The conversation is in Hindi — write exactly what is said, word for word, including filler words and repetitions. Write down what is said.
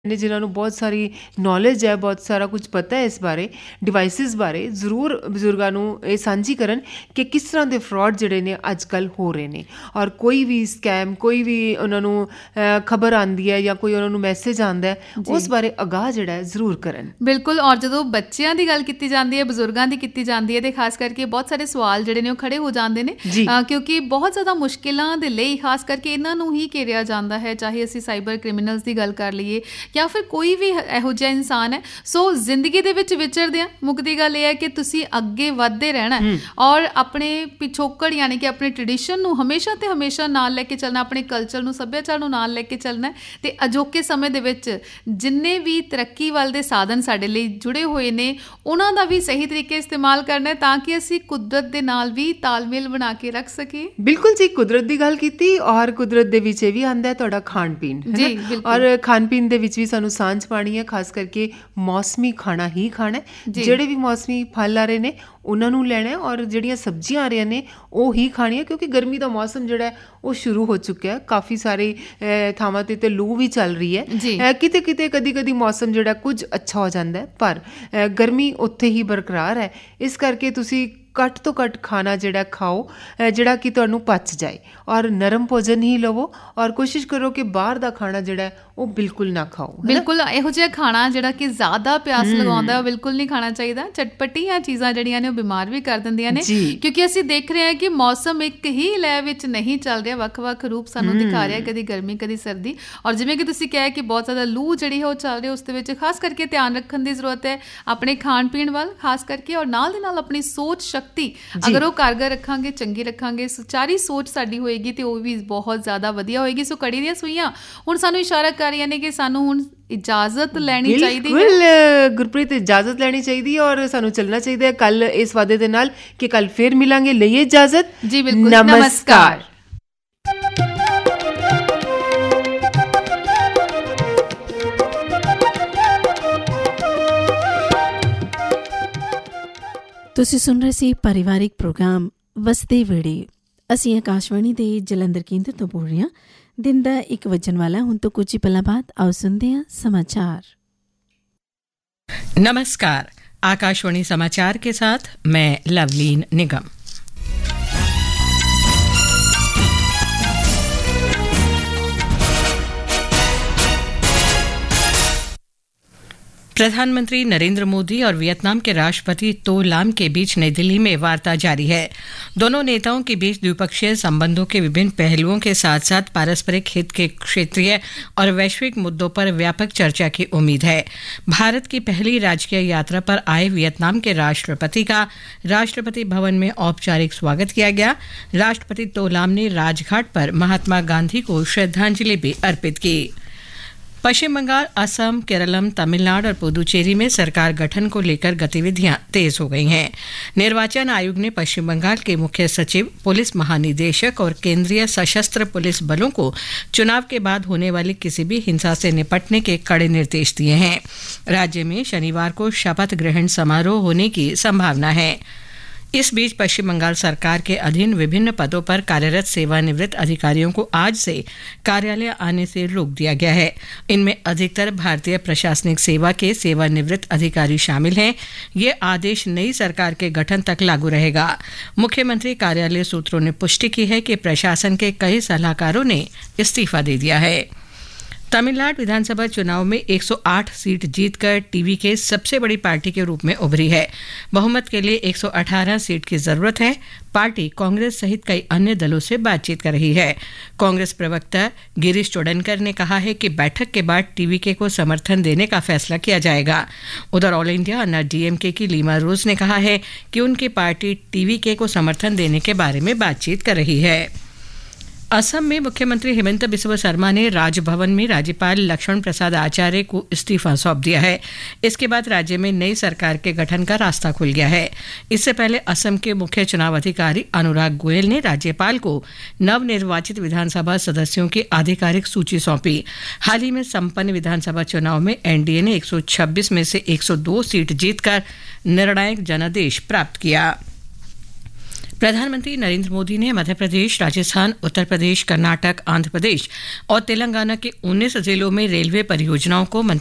ने जिन्होंने बहुत सारी नॉलेज है, बहुत सारा कुछ पता है इस बारे, डिवाइसेस बारे, ਜ਼ਰੂਰ ਬਜ਼ੁਰਗਾਂ ਨੂੰ ਇਹ ਸਾਂਝੀ ਕਰਨ ਕਿ ਕਿਸ ਤਰ੍ਹਾਂ ਦੇ ਫਰਾਡ ਜਿਹੜੇ ਨੇ ਅੱਜ ਕੱਲ੍ਹ ਹੋ ਰਹੇ ਨੇ। ਔਰ ਕੋਈ ਵੀ ਸਕੈਮ, ਕੋਈ ਵੀ ਉਹਨਾਂ ਨੂੰ ਖਬਰ ਆਉਂਦੀ ਹੈ ਜਾਂ ਕੋਈ ਉਹਨਾਂ ਨੂੰ ਮੈਸੇਜ ਆਉਂਦਾ ਹੈ, ਉਸ ਬਾਰੇ ਅਗਾਹ ਜਿਹੜਾ ਹੈ ਜ਼ਰੂਰ ਕਰਨ। ਬਿਲਕੁਲ। ਔਰ ਜਦੋਂ ਬੱਚਿਆਂ ਦੀ ਗੱਲ ਕੀਤੀ ਜਾਂਦੀ ਹੈ, ਬਜ਼ੁਰਗਾਂ ਦੀ ਕੀਤੀ ਜਾਂਦੀ ਹੈ, ਤੇ ਖਾਸ ਕਰਕੇ ਬਹੁਤ ਸਾਰੇ ਸਵਾਲ ਜਿਹੜੇ ਨੇ ਉਹ ਖੜੇ ਹੋ ਜਾਂਦੇ ਨੇ, ਕਿਉਂਕਿ ਬਹੁਤ ਜ਼ਿਆਦਾ ਮੁਸ਼ਕਿਲਾਂ ਦੇ ਲਈ ਖਾਸ ਕਰਕੇ ਇਹਨਾਂ ਨੂੰ ਹੀ ਘੇਰਿਆ ਜਾਂਦਾ ਹੈ, ਚਾਹੇ ਅਸੀਂ ਸਾਈਬਰ ਕ੍ਰਿਮੀਨਲਸ ਦੀ ਗੱਲ ਕਰ ਲਈਏ ਜਾਂ ਫਿਰ ਕੋਈ ਵੀ ਇਹੋ ਜਿਹਾ ਇਨਸਾਨ ਹੈ। ਸੋ ਜ਼ਿੰਦਗੀ ਦੇ ਵਿੱਚ ਵਿਚਰਦੇ ਆ, ਮੁੱਕਦੀ ਗੱਲ ਇਹ ਹੈ ਕਿ ਤੁਸੀਂ ਅੱਗੇ ਵੱਧਦੇ ਰਹਿਣਾ ਔਰ ਆਪਣੇ ਪਿਛੋਕੜ ਯਾਨੀ ਕਿ ਆਪਣੇ ਟ੍ਰੈਡੀਸ਼ਨ ਨੂੰ ਹਮੇਸ਼ਾ ਤੇ ਹਮੇਸ਼ਾ ਨਾਲ ਲੈ ਕੇ ਚੱਲਣਾ, ਆਪਣੇ ਕਲਚਰ ਨੂੰ, ਸੱਭਿਆਚਾਰ ਨੂੰ ਨਾਲ ਲੈ ਕੇ ਚੱਲਣਾ। ਤੇ ਅਜੋਕੇ ਸਮੇਂ ਦੇ ਵਿੱਚ ਜਿੰਨੇ ਵੀ ਤਰੱਕੀ ਵੱਲ ਦੇ ਸਾਧਨ ਸਾਡੇ ਲਈ ਜੁੜੇ ਹੋਏ ਨੇ, ਉਹਨਾਂ ਦਾ ਵੀ ਸਹੀ ਤਰੀਕੇ ਇਸਤੇਮਾਲ ਕਰਨਾ ਤਾਂ ਕਿ ਅਸੀਂ ਕੁਦਰਤ ਦੇ ਨਾਲ ਵੀ ਤਾਲਮੇਲ ਬਣਾ ਕੇ ਰੱਖ ਸਕੀਏ। ਬਿਲਕੁਲ ਜੀ, ਕੁਦਰਤ ਦੀ ਗੱਲ ਕੀਤੀ ਔਰ ਕੁਦਰਤ ਦੇ ਵਿੱਚ ਇਹ ਵੀ ਆਉਂਦਾ ਤੁਹਾਡਾ ਖਾਣ ਪੀਣ ਜੀ। ਔਰ ਖਾਣ ਪੀਣ ਦੇ ਵਿੱਚ ਵੀ ਸਾਨੂੰ ਸਾਂਝ ਪਾਣੀ ਹੈ, ਖਾਸ ਕਰਕੇ ਮੌਸਮੀ ਖਾਣਾ ਹੀ ਖਾਣਾ। ਜਿਹੜੇ ਵੀ ਮੌਸਮੀ ਫਲ ਆ ਰਹੇ ਨੇ ਉਹਨਾਂ ਨੂੰ ਲੈਣਾ ਔਰ ਜਿਹੜੀਆਂ ਸਬਜ਼ੀਆਂ ਆ ਰਹੀਆਂ ਨੇ ਉਹ ਹੀ ਖਾਣੀਆਂ, ਕਿਉਂਕਿ ਗਰਮੀ ਦਾ ਮੌਸਮ ਜਿਹੜਾ ਹੈ ਉਹ ਸ਼ੁਰੂ ਹੋ ਚੁੱਕਿਆ। ਕਾਫੀ ਸਾਰੇ ਥਾਵਾਂ 'ਤੇ ਤਾਂ ਲੂ ਵੀ ਚੱਲ ਰਹੀ ਹੈ, ਕਿਤੇ ਕਿਤੇ ਕਦੀ ਕਦੀ ਮੌਸਮ ਜਿਹੜਾ ਕੁਝ ਅੱਛਾ ਹੋ ਜਾਂਦਾ, ਪਰ ਗਰਮੀ ਉੱਥੇ ਹੀ ਬਰਕਰਾਰ ਹੈ। ਇਸ ਕਰਕੇ ਤੁਸੀਂ ਘੱਟ ਤੋਂ ਘੱਟ ਖਾਣਾ ਜਿਹੜਾ ਖਾਓ ਜਿਹੜਾ ਕਿ ਤੁਹਾਨੂੰ ਪਚ ਜਾਏ, ਔਰ ਨਰਮ ਭੋਜਨ ਹੀ ਲਵੋ ਔਰ ਕੋਸ਼ਿਸ਼ ਕਰੋ ਕਿ ਬਾਹਰ ਦਾ ਖਾਣਾ ਜਿਹੜਾ ਉਹ ਬਿਲਕੁਲ ਨਾ ਖਾਓ। ਬਿਲਕੁਲ ਇਹੋ ਜਿਹਾ ਖਾਣਾ ਜਿਹੜਾ ਕਿ ਜ਼ਿਆਦਾ ਪਿਆਸ ਲਗਾਉਂਦਾ ਉਹ ਬਿਲਕੁਲ ਨਹੀਂ ਖਾਣਾ ਚਾਹੀਦਾ। ਚਟਪਟੀਆਂ ਚੀਜ਼ਾਂ ਜਿਹੜੀਆਂ ਨੇ ਉਹ ਬਿਮਾਰ ਵੀ ਕਰ ਦਿੰਦੀਆਂ ਨੇ, ਕਿਉਂਕਿ ਅਸੀਂ ਦੇਖ ਰਹੇ ਹਾਂ ਕਿ ਮੌਸਮ ਇੱਕ ਹੀ ਲੈਅ ਵਿੱਚ ਨਹੀਂ ਚੱਲ ਰਿਹਾ, ਵੱਖ-ਵੱਖ ਰੂਪ ਸਾਨੂੰ ਦਿਖਾ ਰਿਹਾ, ਕਦੀ ਗਰਮੀ ਕਦੀ ਸਰਦੀ। ਔਰ ਜਿਵੇਂ ਕਿ ਤੁਸੀਂ ਕਿਹਾ ਕਿ ਬਹੁਤ ਜ਼ਿਆਦਾ ਲੂ ਜਿਹੜੀ ਹੈ ਉਹ ਚੱਲ ਰਹੀ, ਉਸ ਦੇ ਵਿੱਚ ਖਾਸ ਕਰਕੇ ਧਿਆਨ ਰੱਖਣ ਦੀ ਜ਼ਰੂਰਤ ਹੈ ਆਪਣੇ ਖਾਣ ਪੀਣ ਵੱਲ ਖਾਸ ਕਰਕੇ, ਔਰ ਨਾਲ ਦੇ ਨਾਲ ਆਪਣੀ ਸੋਚ ਸ਼ਕਤੀ ਅਗਰ ਉਹ ਕਾਰਗਰ ਰੱਖਾਂਗੇ, ਚੰਗੀ ਰੱਖਾਂਗੇ, ਸੁਚਾਰੀ ਸੋਚ ਸਾਡੀ ਹੋਏਗੀ ਤੇ ਉਹ ਵੀ ਬਹੁਤ ਜ਼ਿਆਦਾ ਵਧੀਆ ਹੋਏਗੀ। ਸੋ ਕੜੀ ਦੀਆਂ ਸੂਈਆਂ ਹੁਣ ਸਾਨੂੰ ਇਸ਼ਾਰਾ ਕਰ ਰਹੀਆਂ ਨੇ ਕਿ ਸਾਨੂੰ ਹੁਣ ਇਜਾਜ਼ਤ ਲੈਣੀ ਚਾਹੀਦੀ ਹੈ। ਗੁਰਪ੍ਰੀਤ, ਇਜਾਜ਼ਤ ਲੈਣੀ ਚਾਹੀਦੀ ਹੈ ਔਰ ਸਾਨੂੰ ਚੱਲਣਾ ਚਾਹੀਦਾ ਹੈ ਕੱਲ ਇਸ ਵਾਅਦੇ ਦੇ ਨਾਲ ਕਿ ਕੱਲ ਫਿਰ ਮਿਲਾਂਗੇ। ਲਈਏ ਇਜਾਜ਼ਤ ਜੀ। ਬਿਲਕੁਲ, ਨਮਸਕਾਰ। ਤੁਸੀਂ ਸੁਣ ਰਹੇ ਸੀ ਪਰਿਵਾਰਿਕ ਪ੍ਰੋਗਰਾਮ ਵਸਦੇ ਵੇੜੇ। ਅਸੀਂ ਆਕਾਸ਼ਵਾਣੀ ਦੇ ਜਲੰਧਰ ਕੇਂਦਰ ਤੋਂ ਬੋਲ ਰਹੇ ਹਾਂ। दिन ਦਾ ਇੱਕ ਵੱਜਣ ਵਾਲਾ ਹੁਣ ਤੋਂ ਕੁਝ ਹੀ ਪਲਾਂ ਬਾਅਦ आओ सुनते हैं समाचार। नमस्कार, आकाशवाणी समाचार के साथ मैं लवलीन निगम। प्रधानमंत्री नरेंद्र मोदी और वियतनाम के राष्ट्रपति तो लाम के बीच नई दिल्ली में वार्ता जारी है। दोनों नेताओं के बीच द्विपक्षीय संबंधों के विभिन्न पहलुओं के साथ साथ पारस्परिक हित के क्षेत्रीय और वैश्विक मुद्दों पर व्यापक चर्चा की उम्मीद है। भारत की पहली राजकीय यात्रा पर आए वियतनाम के राष्ट्रपति का राष्ट्रपति भवन में औपचारिक स्वागत किया गया। राष्ट्रपति तो लाम ने राजघाट पर महात्मा गांधी को श्रद्धांजलि भी अर्पित की। पश्चिम बंगाल, असम, केरलम, तमिलनाडु और पुदुचेरी में सरकार गठन को लेकर गतिविधियां तेज हो गई हैं। निर्वाचन आयोग ने पश्चिम बंगाल के मुख्य सचिव, पुलिस महानिदेशक और केंद्रीय सशस्त्र पुलिस बलों को चुनाव के बाद होने वाली किसी भी हिंसा से निपटने के कड़े निर्देश दिए हैं। राज्य में शनिवार को शपथ ग्रहण समारोह होने की संभावना है। इस बीच पश्चिम बंगाल सरकार के अधीन विभिन्न पदों पर कार्यरत सेवानिवृत्त अधिकारियों को आज से कार्यालय आने से रोक दिया गया है। इनमें अधिकतर भारतीय प्रशासनिक सेवा के सेवानिवृत्त अधिकारी शामिल हैं। ये आदेश नई सरकार के गठन तक लागू रहेगा। मुख्यमंत्री कार्यालय सूत्रों ने पुष्टि की है कि प्रशासन के कई सलाहकारों ने इस्तीफा दे दिया है। तमिलनाडु विधानसभा चुनाव में एक सौ आठ सीट जीतकर टीवी के सबसे बड़ी पार्टी के रूप में उभरी है। बहुमत के लिए एक सौ अठारह सीट की जरूरत है। पार्टी कांग्रेस सहित कई अन्य दलों से बातचीत कर रही है। कांग्रेस प्रवक्ता गिरीश चोडनकर ने कहा है कि बैठक के बाद टीवीके को समर्थन देने का फैसला किया जाएगा। उधर ऑल इंडिया अन्ना डीएमके की लीमा रोज ने कहा है कि उनकी पार्टी टीवीके को समर्थन देने के बारे में बातचीत कर रही है। असम में मुख्यमंत्री हिमंत बिस्वा शर्मा ने राजभवन में राज्यपाल लक्ष्मण प्रसाद आचार्य को इस्तीफा सौंप दिया है। इसके बाद राज्य में नई सरकार के गठन का रास्ता खुल गया है। इससे पहले असम के मुख्य चुनाव अधिकारी अनुराग गोयल ने राज्यपाल को नवनिर्वाचित विधानसभा सदस्यों की आधिकारिक सूची सौंपी। हाल ही में संपन्न विधानसभा चुनाव में एनडीए ने एक सौ छब्बीस में से एक सौ दो सीट जीतकर निर्णायक जनादेश प्राप्त किया। प्रधानमंत्री नरेंद्र मोदी ने मध्य प्रदेश, राजस्थान, उत्तर प्रदेश, कर्नाटक, आंध्र प्रदेश और तेलंगाना के उन्नीस जिलों में रेलवे परियोजनाओं को